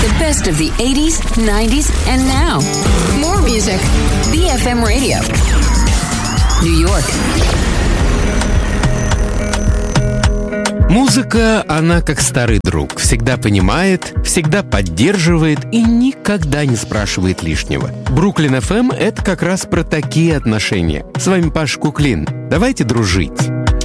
The best of the 80s, 90s, and now. More music. BFM Radio. New York. Музыка, она как старый друг. Всегда понимает, всегда поддерживает и никогда не спрашивает лишнего. Бруклин FM — это как раз про такие отношения. С вами Паша Куклин. Давайте дружить.